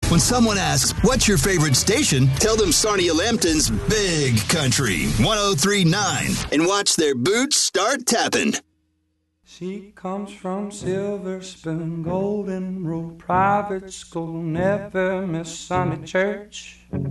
When someone asks, what's your favorite station? Tell them Sarnia Lambton's Big Country 103.9 and watch their boots start tapping. She comes from Silver Spoon, Golden Rule Private School, never miss Sunday church.